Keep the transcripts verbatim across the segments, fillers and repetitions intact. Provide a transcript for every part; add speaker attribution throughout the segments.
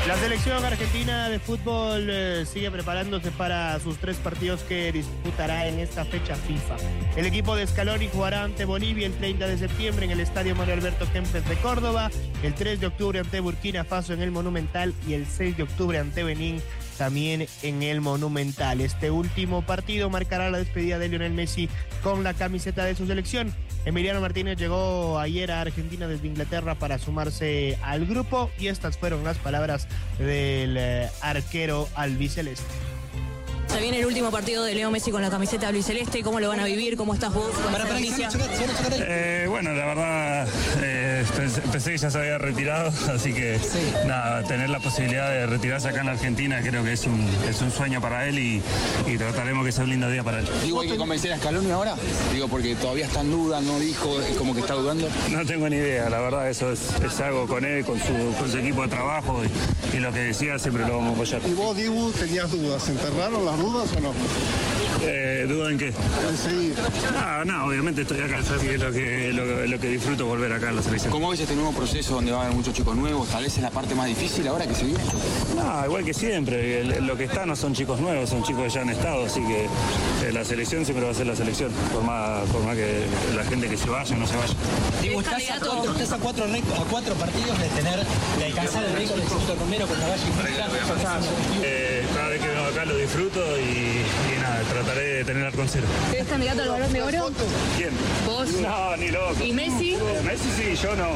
Speaker 1: La selección argentina de fútbol eh, sigue preparándose para sus tres partidos que disputará en esta fecha FIFA. El equipo de Scaloni jugará ante Bolivia el treinta de septiembre en el Estadio Manuel Alberto Kempes de Córdoba, el tres de octubre ante Burkina Faso en el Monumental y el seis de octubre ante Benín también en el Monumental. Este último partido marcará la despedida de Lionel Messi con la camiseta de su selección. Emiliano Martínez llegó ayer a Argentina desde Inglaterra para sumarse al grupo y estas fueron las palabras del eh, arquero albiceleste.
Speaker 2: Se viene el último partido de Leo Messi con la camiseta albiceleste. ¿Cómo lo van a vivir? ¿Cómo estás vos?
Speaker 3: Para, para,
Speaker 4: eh, bueno, la verdad, eh, pensé que ya se había retirado, así que sí. Nada, tener la posibilidad de retirarse acá en la Argentina creo que es un, es un sueño para él y, y trataremos que sea un lindo día para él.
Speaker 3: Digo, ¿hay que convencer a Scaloni ahora? Digo, porque todavía está en duda, no dijo, como que está dudando.
Speaker 4: No tengo ni idea, la verdad, eso es, es algo con él, con su, con su equipo de trabajo y, y lo que decía siempre lo vamos a apoyar.
Speaker 5: ¿Y vos, Dibu, tenías dudas? ¿Se enterraron las dudas o no?
Speaker 4: Eh, ¿Duda en qué?
Speaker 5: Sí.
Speaker 4: No, no, obviamente estoy acá, así que es lo que, lo, lo que disfruto volver acá a la selección.
Speaker 3: ¿Cómo ves este nuevo proceso donde va a haber muchos chicos nuevos? Tal vez es la parte más difícil ahora que se viene.
Speaker 4: No, igual que siempre, el, lo que está no son chicos nuevos, son chicos que ya han estado, así que eh, la selección siempre va a ser la selección, por más, por más que la gente que se vaya no se vaya.
Speaker 6: Digo, estás a cuatro, estás a cuatro, a cuatro partidos de tener, de alcanzar el récord de Cito Romero con Caballo y
Speaker 4: eh, Cada vez que vengo acá lo disfruto y, y nada, trataré de tener arco en cero.
Speaker 2: ¿Eres candidato al Balón de Oro?
Speaker 4: ¿Quién?
Speaker 2: ¿Vos?
Speaker 4: No, ni loco.
Speaker 2: ¿Y Messi?
Speaker 4: Eh, Messi sí, yo no.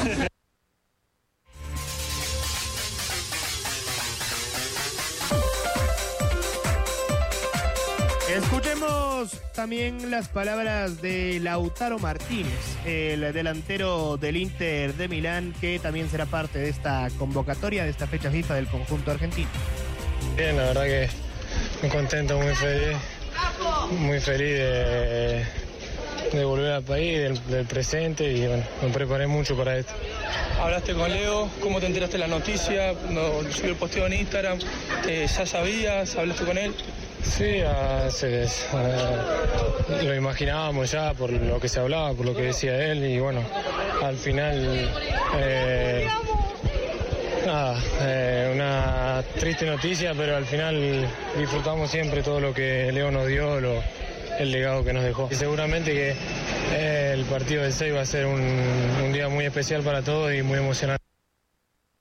Speaker 1: Escuchemos también las palabras de Lautaro Martínez, el delantero del Inter de Milán, que también será parte de esta convocatoria, de esta fecha FIFA del conjunto argentino.
Speaker 7: Bien, la verdad que muy contento, muy feliz, muy feliz de, de volver al país, del, del presente y bueno, me preparé mucho para esto.
Speaker 8: Hablaste con Leo, ¿cómo te enteraste de la noticia? No, subió el posteo en Instagram, eh, ¿ya sabías? ¿Hablaste con él?
Speaker 7: Sí, hace, uh, lo imaginábamos ya por lo que se hablaba, por lo que decía él y bueno, al final eh, nada, eh, una triste noticia, pero al final disfrutamos siempre todo lo que Leo nos dio, lo, el legado que nos dejó. Y seguramente que eh, el partido del seis va a ser un, un día muy especial para todos y muy emocionante.